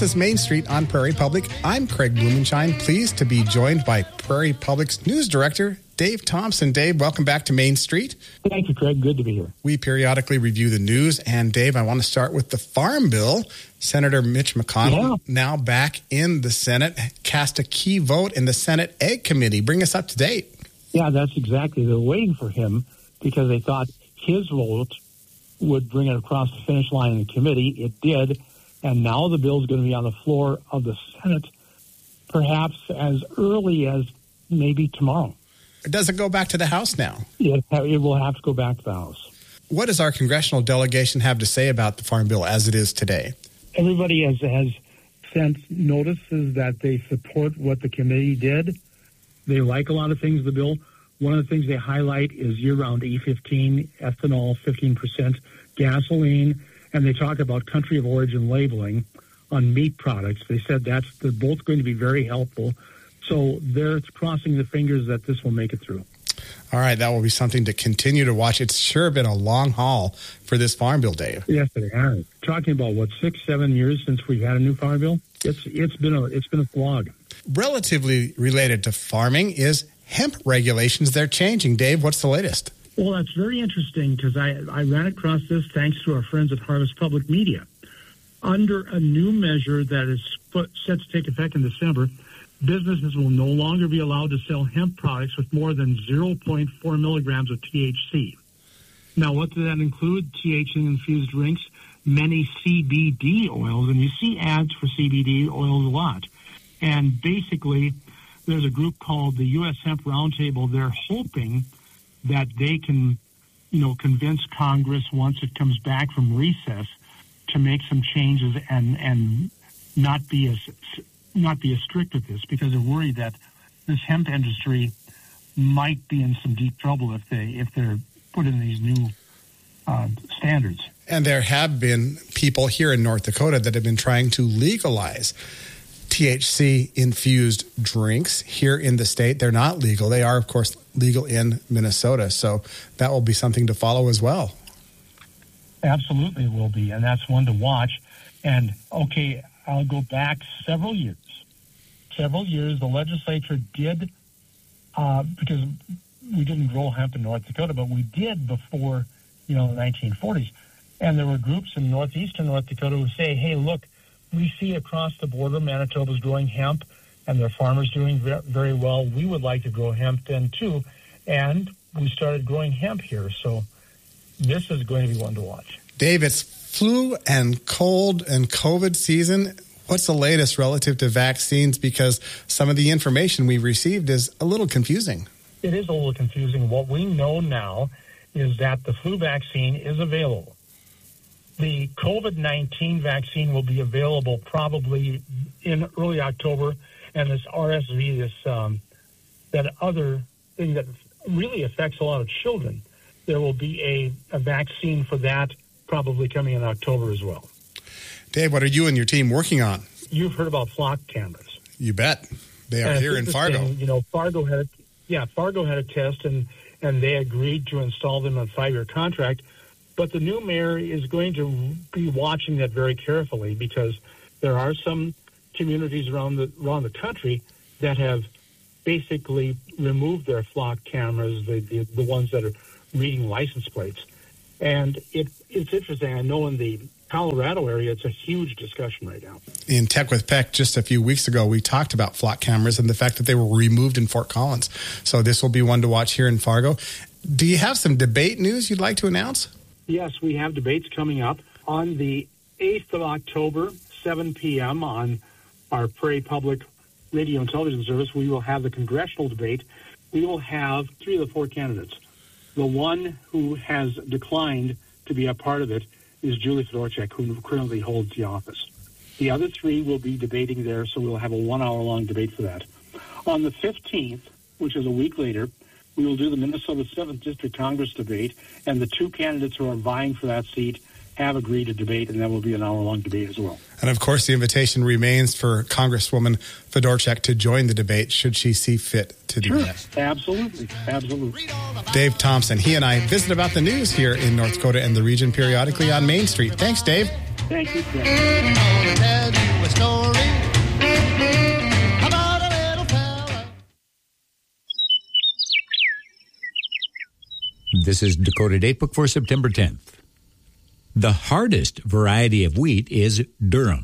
This is Main Street on Prairie Public. I'm Craig Blumenshine, pleased to be joined by Prairie Public's news director, Dave Thompson. Dave, welcome back to Main Street. Thank you, Craig. Good to be here. We periodically review the news, and Dave, I want to start with the Farm Bill. Senator Mitch McConnell, now back in the Senate, cast a key vote in the Senate Ag Committee. Bring us up to date. Yeah, that's exactly. They're waiting for him because they thought his vote would bring it across the finish line in the committee. It did, and now the bill is going to be on the floor of the Senate perhaps as early as maybe tomorrow. Does it go back to the House now? It will have to go back to the House. What does our congressional delegation have to say about the Farm Bill as it is today? Everybody has sent notices that they support what the committee did. They like a lot of things in the bill. One of the things they highlight is year-round E15, ethanol, 15% gasoline, and they talk about country of origin labeling on meat products. They said they're both going to be very helpful. So they're crossing the fingers that this will make it through. All right, that will be something to continue to watch. It's sure been a long haul for this Farm Bill, Dave. Yes, it has. Talking about, 6-7 years since we've had a new Farm Bill? It's been a slog. Relatively related to farming is hemp regulations. They're changing. Dave, what's the latest? Well, that's very interesting because I ran across this thanks to our friends at Harvest Public Media. Under a new measure that is set to take effect in December, businesses will no longer be allowed to sell hemp products with more than 0.4 milligrams of THC. Now, what does that include? THC-infused drinks, many CBD oils, and you see ads for CBD oils a lot. And basically, there's a group called the U.S. Hemp Roundtable. They're hoping that they can, convince Congress once it comes back from recess to make some changes and not be as strict with this, because they're worried that this hemp industry might be in some deep trouble if they're put in these new standards. And there have been people here in North Dakota that have been trying to legalize THC-infused drinks here in the state. They're not legal. They are, of course, legal in Minnesota. So that will be something to follow as well. Absolutely will be, and that's one to watch. And, okay, I'll go back several years. The legislature did, because we didn't grow hemp in North Dakota, but we did before, the 1940s. And there were groups in northeastern North Dakota who say, hey, look, we see across the border Manitoba's growing hemp and their farmers doing very well. We would like to grow hemp then, too. And we started growing hemp here. So this is going to be one to watch. Dave, it's flu and cold and COVID season. What's the latest relative to vaccines? Because some of the information we've received is a little confusing. It is a little confusing. What we know now is that the flu vaccine is available. The COVID-19 vaccine will be available probably in early October, and this RSV, that other thing that really affects a lot of children, there will be a vaccine for that probably coming in October as well. Dave, what are you and your team working on? You've heard about flock cameras. You bet. They are here in Fargo. Fargo had a test, and they agreed to install them on a 5-year contract. But the new mayor is going to be watching that very carefully because there are some communities around the country that have basically removed their flock cameras, the ones that are reading license plates. And it's interesting. I know in the Colorado area, it's a huge discussion right now. In Tech with Peck, just a few weeks ago, we talked about flock cameras and the fact that they were removed in Fort Collins. So this will be one to watch here in Fargo. Do you have some debate news you'd like to announce? Yes, we have debates coming up on the 8th of October, 7 p.m. on our Prairie Public radio and television service. We will have the congressional debate. We will have 3 of the 4 candidates. The one who has declined to be a part of it is Julie Fedorchak, who currently holds the office. The other 3 will be debating there, so we'll have a 1-hour-long debate for that. On the 15th, which is a week later, we will do the Minnesota 7th District Congress debate, and the 2 candidates who are vying for that seat have agreed to debate, and that will be an hour-long debate as well. And, of course, the invitation remains for Congresswoman Fedorchak to join the debate should she see fit to do that. Absolutely. Dave Thompson, he and I visit about the news here in North Dakota and the region periodically on Main Street. Thanks, Dave. Thank you, Ken. I'm gonna tell you a story about a little fella. This is Dakota Datebook for September 10th. The hardest variety of wheat is durum.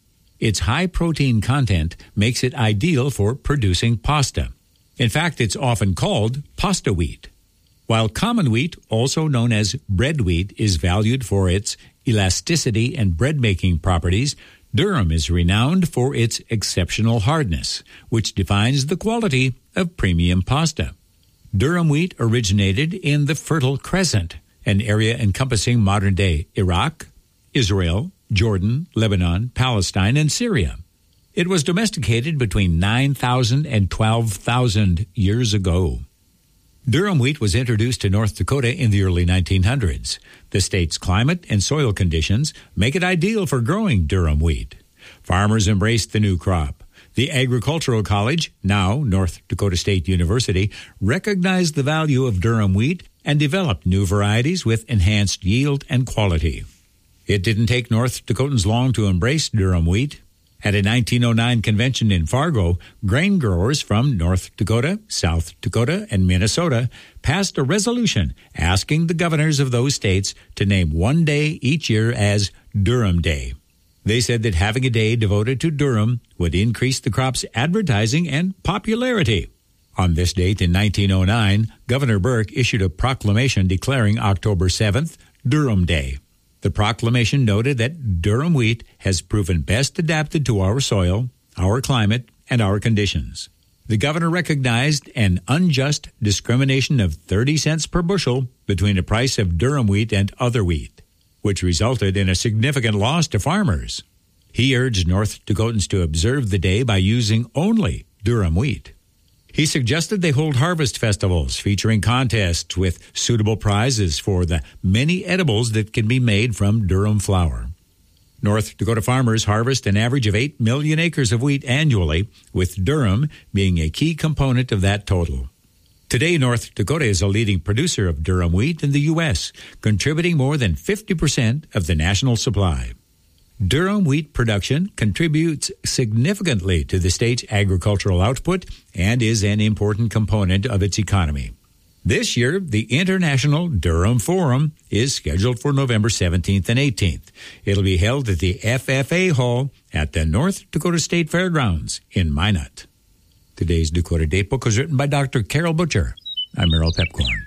Its high protein content makes it ideal for producing pasta. In fact, it's often called pasta wheat. While common wheat, also known as bread wheat, is valued for its elasticity and bread-making properties, durum is renowned for its exceptional hardness, which defines the quality of premium pasta. Durum wheat originated in the Fertile Crescent, an area encompassing modern-day Iraq, Israel, Jordan, Lebanon, Palestine, and Syria. It was domesticated between 9,000 and 12,000 years ago. Durum wheat was introduced to North Dakota in the early 1900s. The state's climate and soil conditions make it ideal for growing durum wheat. Farmers embraced the new crop. The Agricultural College, now North Dakota State University, recognized the value of durum wheat and developed new varieties with enhanced yield and quality. It didn't take North Dakotans long to embrace durum wheat. At a 1909 convention in Fargo, grain growers from North Dakota, South Dakota, and Minnesota passed a resolution asking the governors of those states to name one day each year as Durum Day. They said that having a day devoted to durum would increase the crop's advertising and popularity. On this date in 1909, Governor Burke issued a proclamation declaring October 7th Durum Day. The proclamation noted that durum wheat has proven best adapted to our soil, our climate, and our conditions. The governor recognized an unjust discrimination of 30 cents per bushel between the price of durum wheat and other wheat, which resulted in a significant loss to farmers. He urged North Dakotans to observe the day by using only durum wheat. He suggested they hold harvest festivals featuring contests with suitable prizes for the many edibles that can be made from durum flour. North Dakota farmers harvest an average of 8 million acres of wheat annually, with durum being a key component of that total. Today, North Dakota is a leading producer of durum wheat in the U.S., contributing more than 50% of the national supply. Durum wheat production contributes significantly to the state's agricultural output and is an important component of its economy. This year, the International Durum Forum is scheduled for November 17th and 18th. It'll be held at the FFA Hall at the North Dakota State Fairgrounds in Minot. Today's Dakota Datebook was written by Dr. Carol Butcher. I'm Merrill Pepcorn.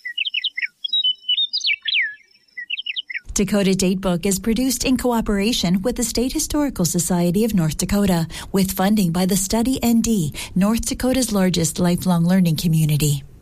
Dakota Datebook is produced in cooperation with the State Historical Society of North Dakota, with funding by the Study ND, North Dakota's largest lifelong learning community.